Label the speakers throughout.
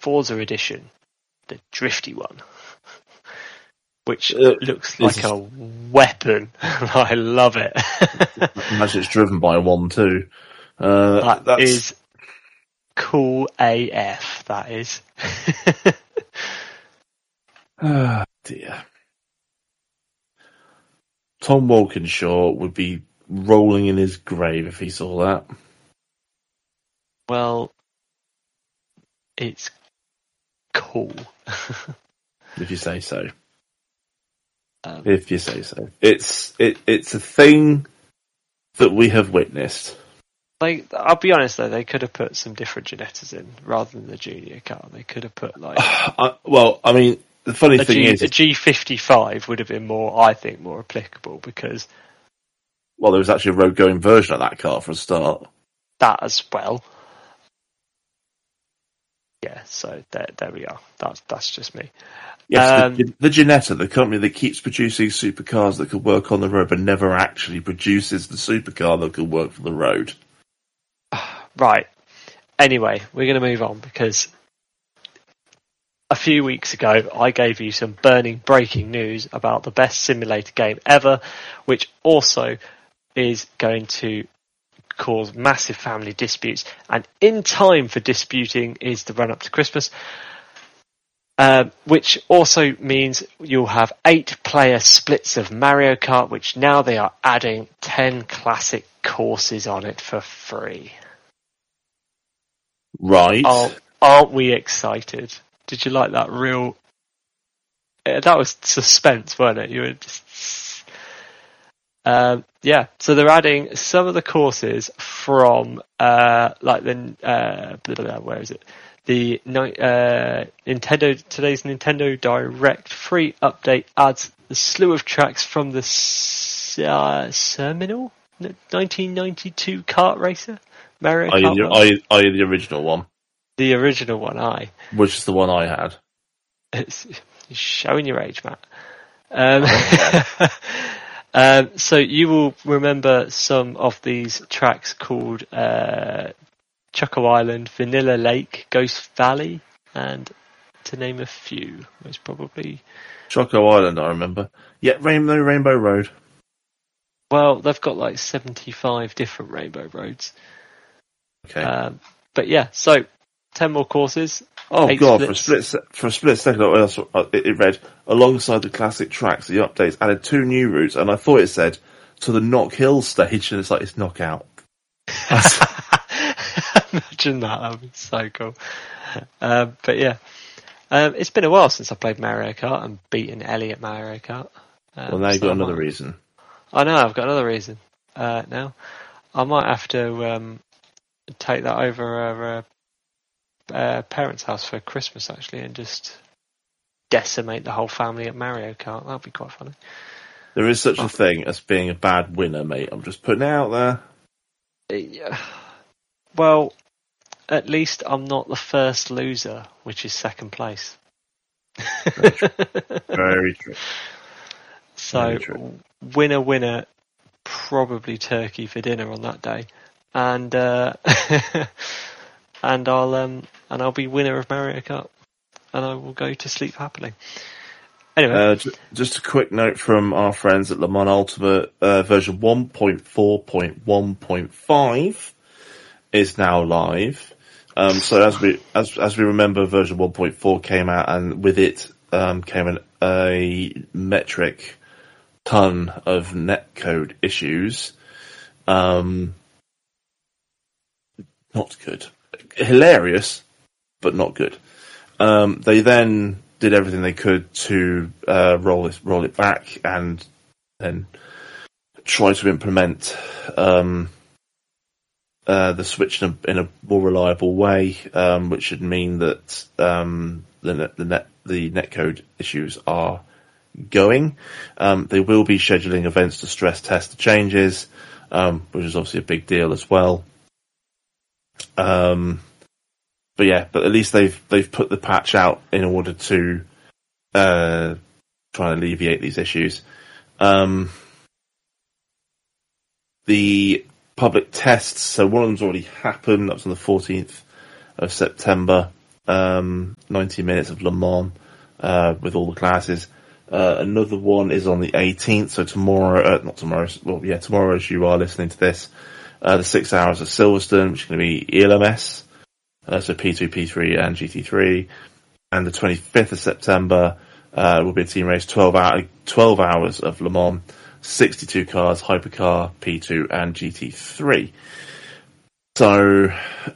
Speaker 1: Forza Edition, the drifty one, which looks like a weapon. I love it.
Speaker 2: Imagine it's driven by one too.
Speaker 1: That is cool AF, that is.
Speaker 2: Oh, dear. Tom Walkinshaw would be rolling in his grave if he saw that.
Speaker 1: Well, it's cool.
Speaker 2: If you say so. If you say so. It's a thing that we have witnessed.
Speaker 1: Like, I'll be honest though, they could have put some different Ginettas in rather than the junior car. They could have put like.
Speaker 2: Well, I mean, the funny thing is,
Speaker 1: a G55 would have been more applicable because.
Speaker 2: Well, there was actually a road-going version of that car for a start.
Speaker 1: That as well. Yeah, so there we are. That's just me.
Speaker 2: Yes, the Ginetta, the company that keeps producing supercars that could work on the road, but never actually produces the supercar that could work for the road.
Speaker 1: Right. Anyway, we're going to move on because a few weeks ago I gave you some burning breaking news about the best simulator game ever, which also is going to cause massive family disputes, and in time for disputing is the run up to Christmas, which also means you'll have 8-player splits of Mario Kart, which now they are adding 10 classic courses on it for free.
Speaker 2: Right.
Speaker 1: Aren't we excited? Did you like that that was suspense, wasn't it? You were just yeah, so they're adding some of the courses from where is it? The today's Nintendo Direct free update adds the slew of tracks from the Seminole 1992 kart racer Mario Kart.
Speaker 2: Are you the original one?
Speaker 1: The original one,
Speaker 2: which is the one I had.
Speaker 1: It's showing your age, Matt. So you will remember some of these tracks called Choco Island, Vanilla Lake, Ghost Valley, and to name a few, most probably.
Speaker 2: Choco Island, I remember. Yeah, Rainbow Road.
Speaker 1: Well, they've got like 75 different Rainbow Roads.
Speaker 2: Okay.
Speaker 1: But yeah, so 10 more courses.
Speaker 2: Oh god!
Speaker 1: Splits.
Speaker 2: For a split second, it read alongside the classic tracks. The updates added 2 new routes, and I thought it said to the Knock Hill stage, and it's Knockout.
Speaker 1: Imagine that would be so cool. But yeah, it's been a while since I played Mario Kart and beaten Ellie at Mario Kart.
Speaker 2: Well, now you've got another reason.
Speaker 1: I know, I've got another reason now. I might have to take that over parents' house for Christmas actually, and just decimate the whole family at Mario Kart. That'd be quite funny.
Speaker 2: There is such a thing as being a bad winner, mate. I'm just putting it out there.
Speaker 1: Yeah. Well, at least I'm not the first loser, which is second place.
Speaker 2: Very true. Very true.
Speaker 1: So,
Speaker 2: Very true.
Speaker 1: Winner, probably turkey for dinner on that day, and and I'll be winner of Mario Kart, and I will go to sleep happily. Anyway,
Speaker 2: just a quick note from our friends at Le Mans Ultimate, version 1.4.1.5 is now live. So as we remember, version 1.4 came out, and with it came a metric ton of netcode issues. Not good. Hilarious, but not good. They then did everything they could to roll it back, and then try to implement the switch in a more reliable way, which should mean that the netcode issues are going. They will be scheduling events to stress test the changes, which is obviously a big deal as well. But at least they've put the patch out in order to try and alleviate these issues. The public tests, so one of them's already happened. That was on the 14th of September. 90 minutes of Le Mans with all the classes. Another one is on the 18th, so tomorrow, not tomorrow, well, yeah, tomorrow as you are listening to this, the 6 hours of Silverstone, which is going to be ELMS, so P2, P3 and GT3. And the 25th of September will be a team race, 12 hours of Le Mans, 62 cars, Hypercar, P2 and GT3. So,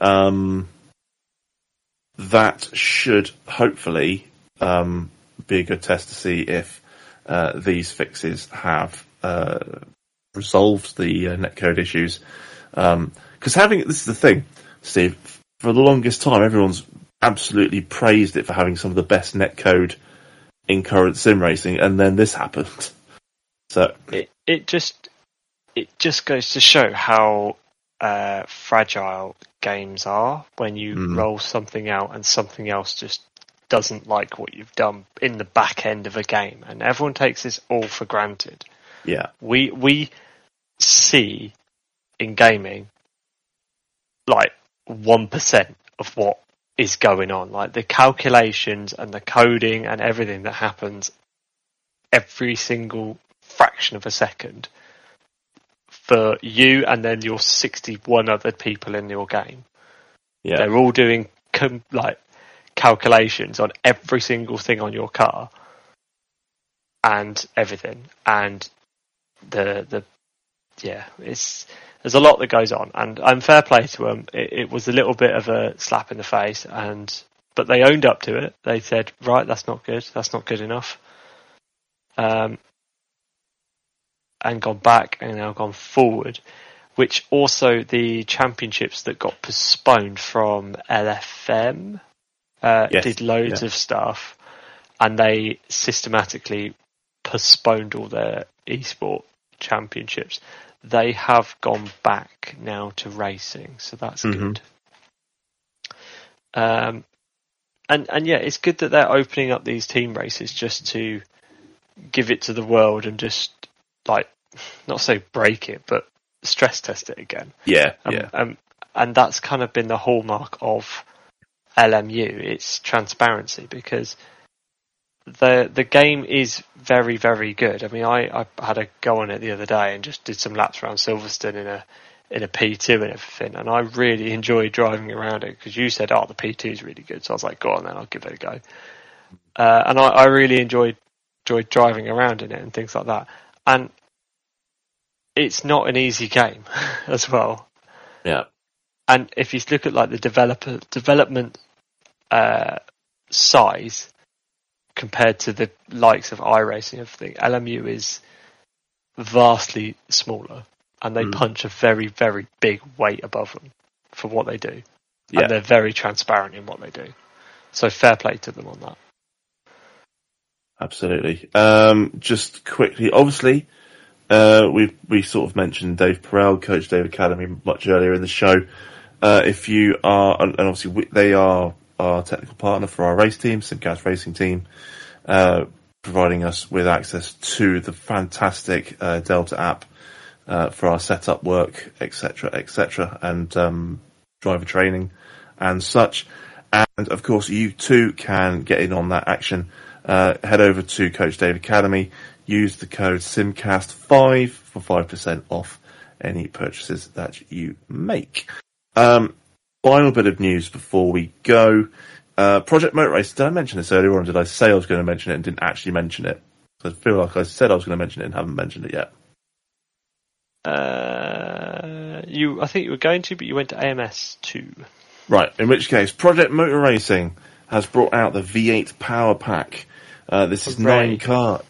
Speaker 2: that should hopefully be a good test to see if these fixes have resolved the netcode issues. Because this is the thing, Steve, for the longest time everyone's absolutely praised it for having some of the best netcode in current sim racing, and then this happened. So
Speaker 1: it just goes to show how fragile games are when you roll something out and something else just doesn't like what you've done in the back end of a game, and everyone takes this all for granted.
Speaker 2: Yeah,
Speaker 1: we see in gaming like 1% of what is going on, like the calculations and the coding and everything that happens every single fraction of a second for you and then your 61 other people in your game.
Speaker 2: Yeah,
Speaker 1: they're all doing calculations on every single thing on your car and everything, and there's a lot that goes on, and I'm fair play to them. It was a little bit of a slap in the face, but they owned up to it. They said, right, that's not good enough, and gone back and now gone forward, which also the championships that got postponed from LFM did loads of stuff, and they systematically postponed all their esport championships. They have gone back now to racing, so that's good. And yeah, it's good that they're opening up these team races just to give it to the world and just not say break it, but stress test it again.
Speaker 2: Yeah,
Speaker 1: and that's kind of been the hallmark of LMU. It's transparency, because the game is very, very good. I mean, I had a go on it the other day and just did some laps around Silverstone in a P2 and everything, and I really enjoyed driving around it, because you said, the P2 is really good, so I was like, go on then, I'll give it a go. And I really enjoyed driving around in it and things like that. And it's not an easy game as well.
Speaker 2: Yeah.
Speaker 1: And if you look at the development size compared to the likes of iRacing and everything, LMU is vastly smaller, and they punch a very, very big weight above them for what they do. Yeah. And they're very transparent in what they do. So fair play to them on that.
Speaker 2: Absolutely. Just quickly, obviously, we sort of mentioned Dave Perel, Coach Dave Academy, much earlier in the show. If you are, and obviously they are our technical partner for our race team, Simcast Racing Team, providing us with access to the fantastic Delta app for our setup work, etc., and driver training and such. And of course, you too can get in on that action. Head over to Coach Dave Academy. Use the code SIMCAST5 for 5% off any purchases that you make. Final bit of news before we go. Project Motor Race. Did I mention this earlier, or did I say I was going to mention it and didn't actually mention it? I feel like I said I was going to mention it and haven't mentioned it yet.
Speaker 1: I think you were going to, but you went to AMS 2.
Speaker 2: Right, in which case, Project Motor Racing has brought out the V8 Power Pack. This is 9 cars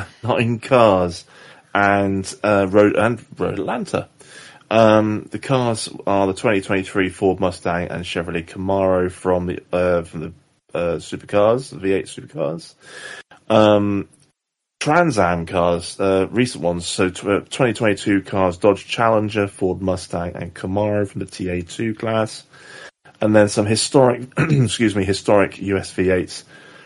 Speaker 2: and Road Atlanta. The cars are the 2023 Ford Mustang and Chevrolet Camaro from the supercars, the V8 supercars. Trans Am cars, recent ones. So 2022 cars: Dodge Challenger, Ford Mustang, and Camaro from the TA2 class. And then some historic, historic US V8s.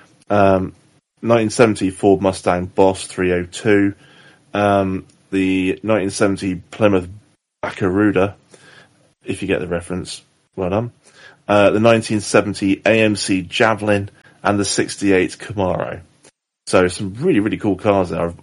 Speaker 2: 1970 Ford Mustang Boss 302. The 1970 Plymouth Baccaruda, if you get the reference, well done. the 1970 AMC Javelin, and the 68 Camaro. So some really, really cool cars there.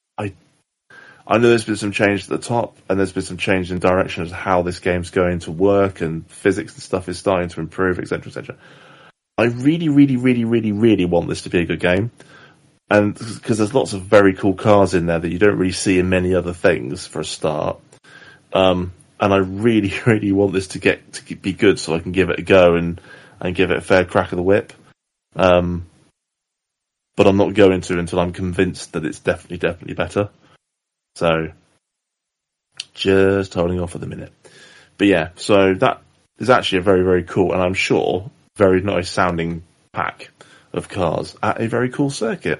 Speaker 2: I know there's been some change at the top, and there's been some change in direction as to how this game's going to work, and physics and stuff is starting to improve, etc., etc. I really, really, really, really, really want this to be a good game, and because there's lots of very cool cars in there that you don't really see in many other things for a start. And I really, really want this to be good, so I can give it a go and give it a fair crack of the whip. But I'm not going to until I'm convinced that it's definitely better. So, just holding off at the minute. But yeah, so that is actually a very, very cool, and I'm sure very nice sounding pack of cars at a very cool circuit.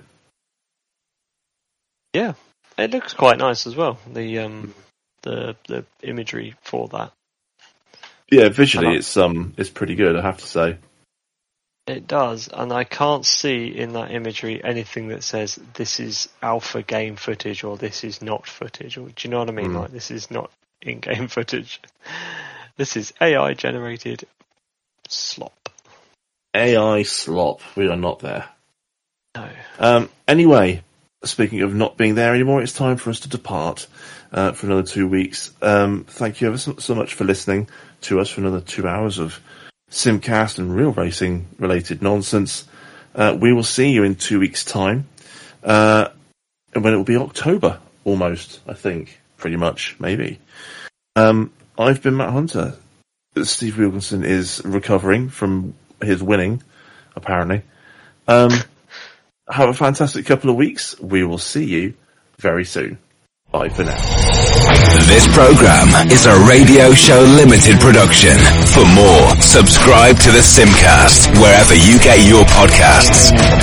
Speaker 1: Yeah, it looks quite nice as well. The imagery for that.
Speaker 2: Yeah, visually it's pretty good, I have to say.
Speaker 1: It does, and I can't see in that imagery anything that says this is alpha game footage or this is not footage. Or do you know what I mean? Like, this is not in-game footage. This is AI generated slop.
Speaker 2: AI slop. We are not there.
Speaker 1: No.
Speaker 2: Anyway, speaking of not being there anymore, it's time for us to depart for another 2 weeks. Thank you ever so much for listening to us for another 2 hours of Simcast and real racing related nonsense. We will see you in 2 weeks' time, when it will be October almost, I think, pretty much, maybe. I've been Matt Hunter. Steve Wilkinson is recovering from his winning, apparently. Have a fantastic couple of weeks. We will see you very soon. Bye for now.
Speaker 3: This program is a Radio Show Limited production. For more, subscribe to the Simcast wherever you get your podcasts.